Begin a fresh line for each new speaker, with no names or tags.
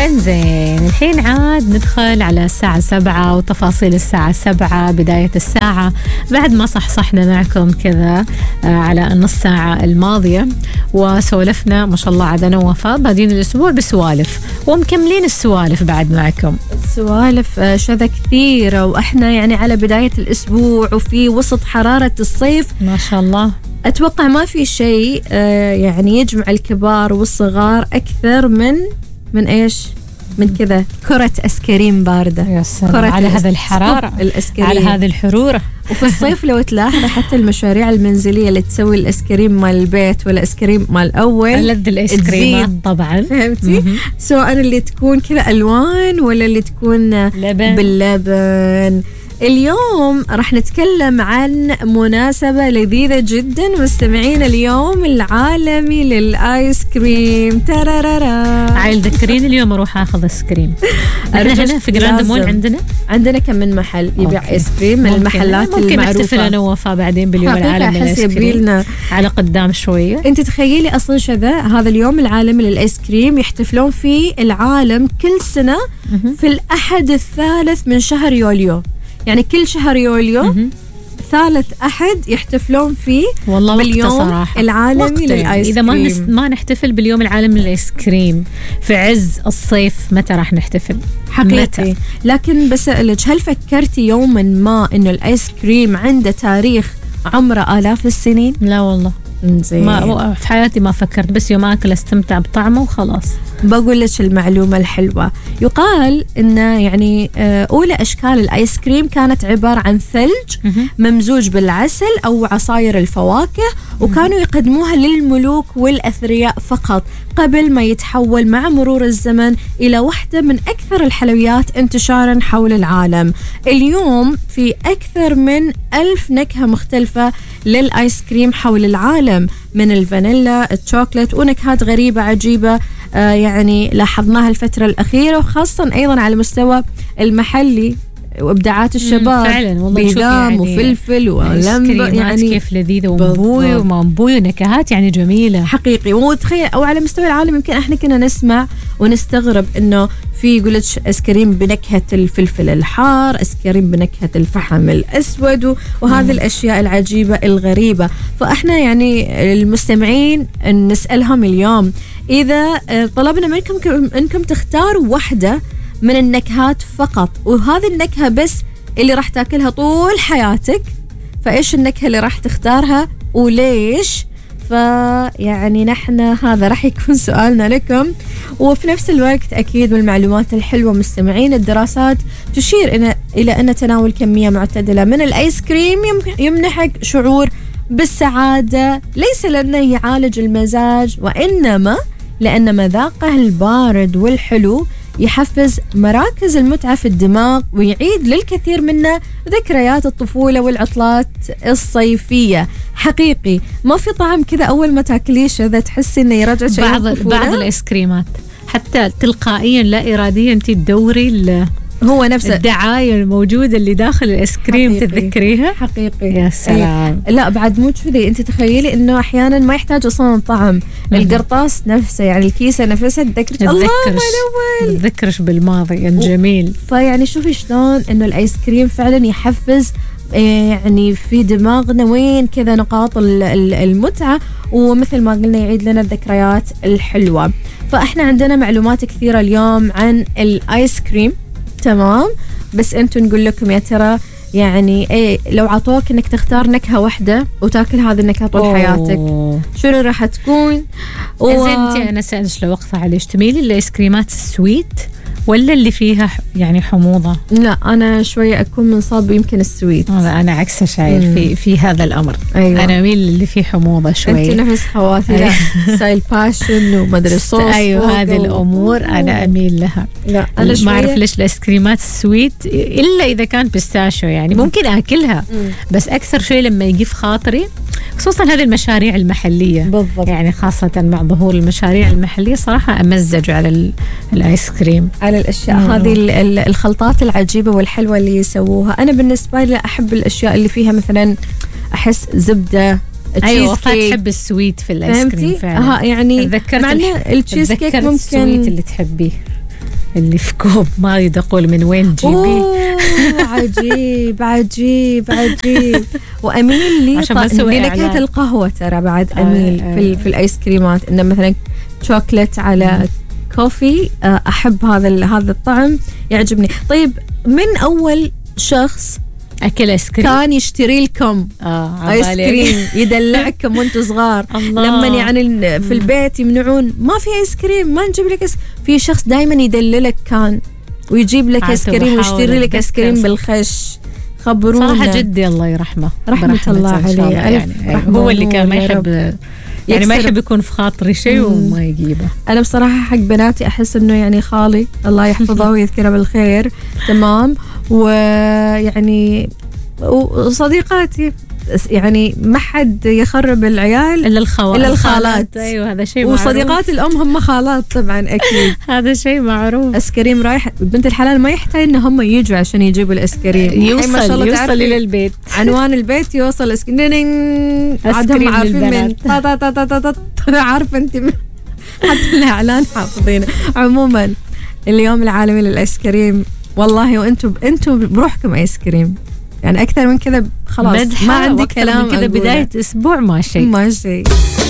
انزين الحين عاد ندخل على الساعة 7 وتفاصيل الساعة 7 بداية الساعة بعد ما صحصحنا معكم كذا على النص ساعة الماضية وسولفنا ما شاء الله عاد أنا ووفاء بادين الأسبوع بسوالف ومكملين السوالف بعد معكم.
السوالف شذا كثيرة وإحنا يعني على بداية الأسبوع وفي وسط حرارة الصيف
ما شاء الله.
أتوقع ما في شيء يعني يجمع الكبار والصغار أكثر من إيش؟ من كذا كرة أسكريم باردة.
يا سلام على هذا الحرارة
الأسكريم.
على هذه الحرورة.
وفي الصيف لو تلاحظ حتى المشاريع المنزلية اللي تسوي الأسكريم مال البيت ولا أسكريم مال الأول
ألذ الأسكريمات طبعا.
فهمتي؟ سواء اللي تكون كذا ألوان ولا اللي تكون
لبن.
باللبن. اليوم راح نتكلم عن مناسبة لذيذة جدا مستمعين. اليوم العالمي للآيس كريم. ترارارا.
عيل ذكرين اليوم أروح أخذ آيس كريم. هنا في جراند مول عندنا
كم من محل يبيع آيس كريم من المحلات المعروفة.
ممكن نحتفل أنا ووفاء بعدين باليوم العالمي للآيس كريم على قدام شوية.
أنت تخيلي أصلا شذا هذا اليوم العالمي للآيس كريم يحتفلون فيه العالم كل سنة في الأحد الثالث من شهر يوليو. يعني كل شهر يوليو ثالث أحد يحتفلون فيه
والله
باليوم العالمي للآيس
كريم. إذا ما نحتفل باليوم العالمي للآيس كريم في عز الصيف متى راح نحتفل؟
حقيقي. لكن بسألك هل فكرتي يوما ما إنه الآيس كريم عنده تاريخ عمره آلاف السنين؟
لا والله. ما في حياتي ما فكرت بس يوم أكل استمتع بطعمه وخلاص.
بقول لك المعلومة الحلوة. يقال إن يعني أولى أشكال الآيس كريم كانت عبارة عن ثلج ممزوج بالعسل أو عصاير الفواكه وكانوا يقدموها للملوك والأثرياء فقط قبل ما يتحول مع مرور الزمن إلى واحدة من أكثر الحلويات انتشارا حول العالم. اليوم في أكثر من 1000 نكهة مختلفة للآيس كريم حول العالم من الفانيلا الشوكولات ونكهات غريبة عجيبة يعني لاحظناها الفترة الأخيرة وخاصة أيضا على المستوى المحلي وابداعات الشباب.
فعلا والله
بيدام يعني وفلفل ولمبة
يعني كيف لذيذة ومبوي ومنبوي ونكهات يعني جميلة
حقيقي. وتخيل أو على مستوى العالم يمكن احنا كنا نسمع ونستغرب إنه في يقولك اسكريم بنكهة الفلفل الحار، اسكريم بنكهة الفحم الأسود وهذه الأشياء العجيبة الغريبة. فاحنا يعني المستمعين نسألهم اليوم إذا طلبنا منكم إنكم تختاروا واحدة من النكهات فقط وهذه النكهة بس اللي راح تاكلها طول حياتك، فإيش النكهة اللي راح تختارها وليش؟ فيعني نحن هذا راح يكون سؤالنا لكم. وفي نفس الوقت أكيد من المعلومات الحلوة مستمعين الدراسات تشير إلى أن تناول كمية معتدلة من الآيس كريم يمنحك شعور بالسعادة ليس لأنه يعالج المزاج وإنما لأن مذاقه البارد والحلو يحفز مراكز المتعة في الدماغ ويعيد للكثير منا ذكريات الطفولة والعطلات الصيفية. حقيقي ما في طعم كذا أول ما تاكليش إذا تحسي إنه يرجع شيء
بعض الآيسكريمات حتى تلقائيا لا إراديا تدوري
هو نفس
الدعاية الموجودة اللي داخل الآيس كريم تتذكريها.
حقيقي
يا سلام.
لا بعد مو كذي. انت تخيلي انه احيانا ما يحتاج اصلا طعم القرطاس نفسه يعني الكيسة نفسها
تذكرش بالماضي الجميل.
فيعني شوفي شلون انه الآيس كريم فعلا يحفز يعني في دماغنا وين كذا نقاط المتعة ومثل ما قلنا يعيد لنا الذكريات الحلوة. فاحنا عندنا معلومات كثيرة اليوم عن الآيس كريم. تمام. بس انتوا نقول لكم يا ترى يعني ايه لو عطوك انك تختار نكهة واحدة وتاكل هذه النكهة طول حياتك شنو راح تكون؟
زين انا سألش لو وقفة عليش تميلي الايس كريمات السويت ولا اللي فيها يعني حموضة؟
لا أنا شوية أكون من صاب يمكن السويت.
أنا عكس شاير في هذا الأمر.
أيوة.
أنا أميل اللي فيه حموضة شوية.
أنت نفس خواتي. لا ستايل باشن ومدري الصوص.
أيوة هذه الأمور أنا أميل لها.
لا أنا
ما أعرف ليش الآيس كريمات السويت إلا إذا كان بيستاشيو يعني ممكن أكلها بس أكثر شيء لما يجي في خاطري خصوصا هذه المشاريع المحلية.
بالضبط.
يعني خاصة مع ظهور المشاريع المحلية صراحة أمزج على الآيس كريم
على الأشياء هذه الخلطات العجيبة والحلوة اللي يسووها. أنا بالنسبة لي أحب الأشياء اللي فيها مثلا أحس زبدة.
أيوة فتحب السويت في الآيس كريم فعلا.
يعني معنى التشيز كيك ممكن
السويت اللي تحبيه اللي في كوب، ما أريد أقول من وين تجيبيه.
عجيب عجيب عجيب. وأميل لي
عشان ما نسوي
لنكهة القهوة ترى بعد أميل في الآيس كريمات، إنه مثلا شوكلت على كوفي، أحب هذا الطعم يعجبني. طيب من أول شخص
أكل آيس كريم
كان يشتري لكم آيس كريم يدلعكم وانتم صغار؟ لما يعني في البيت يمنعون ما في آيس كريم، ما نجيب لك في شخص دايما يدللك كان ويجيب لك آيس كريم ويشتري لك آيس كريم بالخش. خبرونا.
صراحة جدي الله يرحمه،
رحمة الله عليه،
يعني هو اللي كان ما يحب، يعني ما يحب يكون في خاطري شيء وما يجيبه.
أنا بصراحة حق بناتي أحس إنه يعني خالي الله يحفظه ويذكره بالخير، تمام، ويعني وصديقاتي، يعني ما حد يخرب العيال
إلا
الخالات.
أيوة هذا شيء معروف.
وصديقات الأم هم خالات طبعا أكيد.
هذا شيء معروف.
اسكريم رايح، بنت الحلال ما يحتاج إن هم يجوا عشان يجيبوا الاسكريم،
يوصل إلى البيت،
عنوان البيت يوصل اسكريم. عادهم عارفين من عارفة أنت حتى الإعلان حافظينه. عموما اليوم العالمي للآيس كريم، والله وانتم بروحكم آيس كريم، يعني أكثر من كذا خلاص ما عندي كلام
كذا. بداية أسبوع ما شيء.